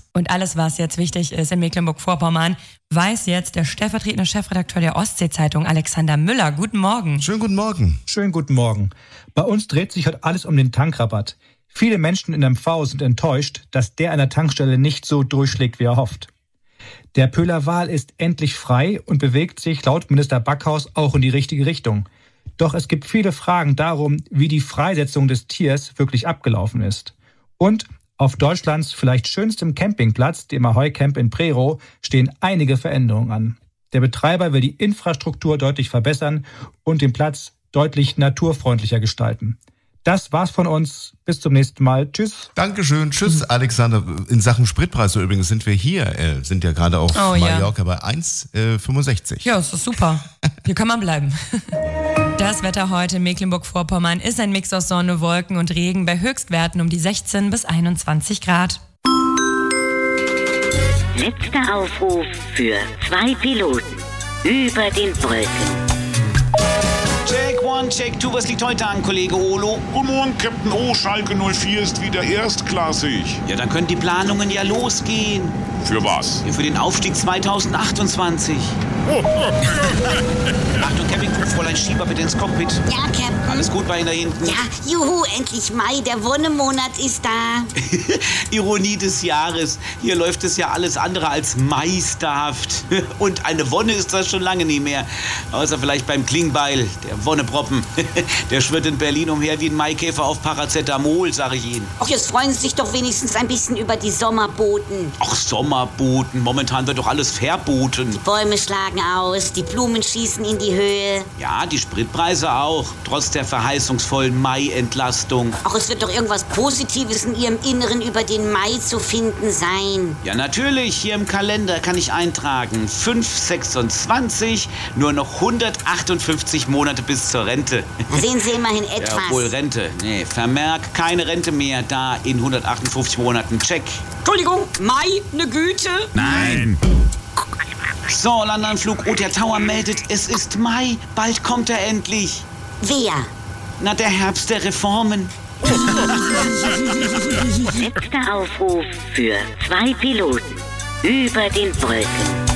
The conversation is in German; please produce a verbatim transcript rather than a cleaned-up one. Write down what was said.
Und alles, was jetzt wichtig ist in Mecklenburg-Vorpommern, weiß jetzt der stellvertretende Chefredakteur der Ostsee-Zeitung, Alexander Müller. Guten Morgen. Schönen guten Morgen. Schönen guten Morgen. Bei uns dreht sich heute alles um den Tankrabatt. Viele Menschen in M V sind enttäuscht, dass der an der Tankstelle nicht so durchschlägt, wie er hofft. Der Pöhler Wal ist endlich frei und bewegt sich laut Minister Backhaus auch in die richtige Richtung. Doch es gibt viele Fragen darum, wie die Freisetzung des Tiers wirklich abgelaufen ist. Und auf Deutschlands vielleicht schönstem Campingplatz, dem Ahoy Camp in Prerow, stehen einige Veränderungen an. Der Betreiber will die Infrastruktur deutlich verbessern und den Platz deutlich naturfreundlicher gestalten. Das war's von uns. Bis zum nächsten Mal. Tschüss. Dankeschön. Tschüss, Alexander. In Sachen Spritpreise übrigens sind wir hier, äh, sind ja gerade auf oh, Mallorca ja. bei eins Komma fünfundsechzig. Ja, das ist super. Hier kann man bleiben. Das Wetter heute in Mecklenburg-Vorpommern ist ein Mix aus Sonne, Wolken und Regen bei Höchstwerten um die sechzehn bis einundzwanzig Grad. Letzter Aufruf für zwei Piloten über den Wolken. Check one, check two, was liegt heute an, Kollege Olo? Guten Morgen, Captain O. Schalke null vier ist wieder erstklassig. Ja, dann können die Planungen ja losgehen. Für was? Ja, für den Aufstieg zweitausendachtundzwanzig. Oh. Achtung, Campingcrew, Fräulein Schieber, bitte ins Cockpit. Ja, Captain. Alles gut bei Ihnen da hinten? Ja, juhu, endlich Mai, der Wonnemonat ist da. Ironie des Jahres. Hier läuft es ja alles andere als meisterhaft. Und eine Wonne ist das schon lange nie mehr. Außer vielleicht beim Klingbeil, der Wonneproppen. Der schwirrt in Berlin umher wie ein Maikäfer auf Paracetamol, sag ich Ihnen. Ach, jetzt freuen Sie sich doch wenigstens ein bisschen über die Sommerboten. Ach, Sommerboten. Momentan wird doch alles verboten. Die Bäume schlagen aus, die Blumen schießen in die Höhe. Ja, die Spritpreise auch. Trotz der verheißungsvollen Mai-Entlastung. Ach, es wird doch irgendwas Positives in Ihrem Inneren über den Mai zu finden sein. Ja, natürlich. Hier im Kalender kann ich eintragen. fünf sechsundzwanzig, nur noch hundertachtundfünfzig Monate bis zur Rente. Da sehen Sie immerhin etwas. Ja, wohl Rente. Nee, Vermerk, keine Rente mehr da in hundertachtundfünfzig Monaten. Check. Entschuldigung, Mai, ne Güte? Nein. So, Landeanflug O T R Tower meldet, es ist Mai. Bald kommt er endlich. Wer? Na, der Herbst der Reformen. Letzter Aufruf für zwei Piloten über den Wolken.